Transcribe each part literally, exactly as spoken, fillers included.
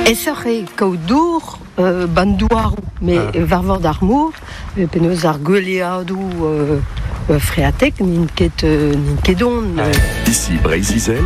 Esserre kaudour euh, bandouar, mais ah. varvor d'armour, penaos ar gweliadou euh, euh, freatek, nin ket euh, nin kedon. Ah. Euh. Ici Breizizel.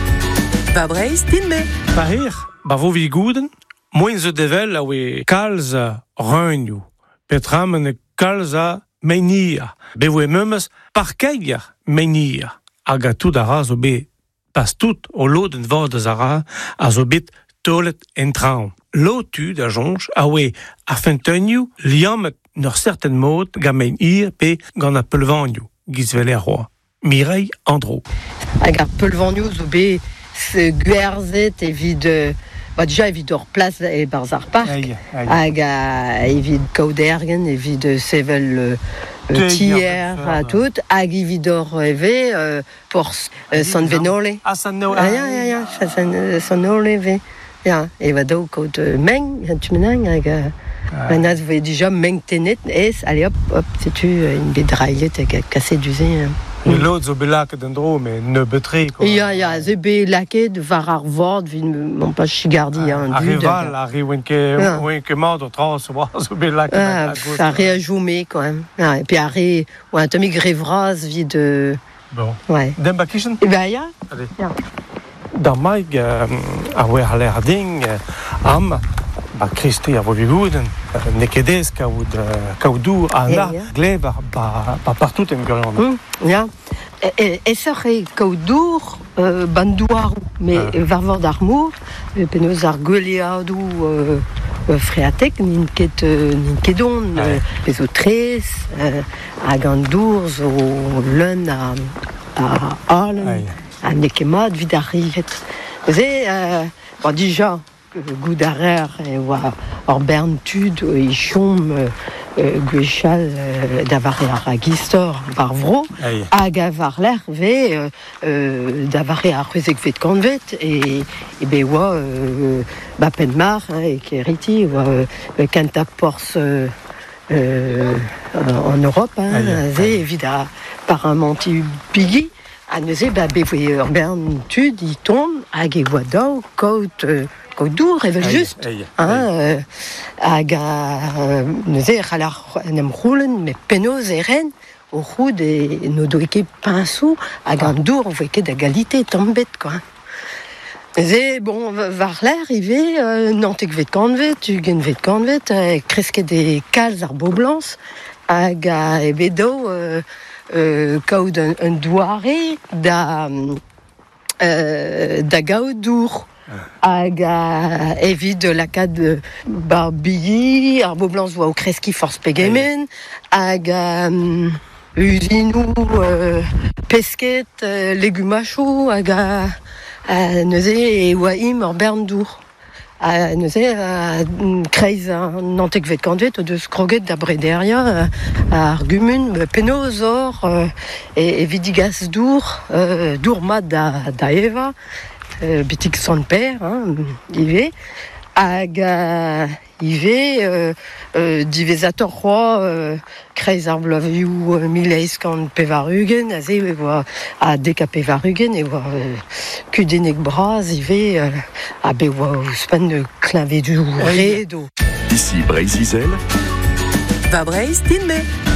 Va Breiz, din me. Pa hir, ba vo vi gouden, moin zo devel a we kalz a reuniou, petram ne kalz a meinia, be vo e memes parkeier meinia, hag a tout a ra zo be pas tout o loden vod a ra a zo bet tolet en traum. Lo tu da jonge a we a fenteuniou liamet n'ur certain mod ga meinia pe gant a pelvanniou, gizvele a roi. Mireille Andro. Hag a pelvanniou zo be se gwerzet evit euh, bah déjà evit ur plas e Barzar Park hag a evit kaudergen evit sevel euh, tier a tout hag evit ur eve euh, por euh, San Venole ah San Venole ah ya ya ya San Venole eve ya e va daou kaut euh, meng tu menang hag a nas ve déjà meng tenet es allez hop hop c'est tu une bedraillet hag a cassé d'usé E lot zo belaket d'an dro, mais ne betre, quoi. Ya, ya, ze belaket var ar vord, vin, mon pas chigardi, an dud. Arrival, arri oen ket mat o tras, zo belaket. Ah, arri a joume, quand même. Ah, et puis arri, ouais, un tomi grevraz, vid de... Bon. Ouais. Den bakischen? Eh ben, ya. Allez. Ya. Da maig, a oe a l'er ding, am, ba kristi a vo vi gouden, nekedez kaout kaoudou a na glev ba partout en gweran. Ya. Esserre kaudour euh, bandouar, mais ah. varvor d'armour, penaos ar gweliadou euh, euh, freatek, nin ket euh, nin kedon, ah. euh, pezo trez, euh, hag an dour zo leun a a alen, ah. a nekemad vid ar rivet. Ze, euh, bon, dija, gout ar er e oa ar bern tud e chom euh, Euh, gwechal euh, davare ar ragistor bar vro hag a var l'er ve euh, euh, davare ar c'hwezek vet kanvet e, e be oa euh, ba penmar hein, e keriti oa euh, kanta porz euh, euh, en Europe hein, ze evit a par un manti pigi a neuze ba be voe ur bern tud i ton hag e oa daou kaut euh, kaudour evel just aïe, aïe, hein, euh, hag a neuze e c'halar en em c'houlen me penaos e ren o c'houd e no doe ket pinsou hag an dour o voe ket da galite tambet quoi. Ze bon var l'er ive euh, nantek vet kanvet ugen vet kanvet euh, kresket e kalz ar boblans hag a e bedo euh, euh, kaout un, un douare da euh, da gaout dour hag a evit de lakad bar billi ar boblans oa o kreski force pegemen hag a um, uzinou euh, pesket euh, legumachou hag a, a neuze e oa im ur bern dour a neuze a kreiz an nantek vet kanvet o deus kroget da brederia ar gumun penaos or euh, e, e vidigas dour euh, dour mat da, da eva Euh, betik son père, hein, ive, hag uh, ive, euh, euh, divezator roi, euh, kreiz ar blavioù euh, mileiz kant pevarugen, a ze oa a dek a pevarugen, e oa euh, kudenek braz, ive, euh, a be oa ouspan euh, klavedou redo. Ici Breizizel. Va Breiz, din me.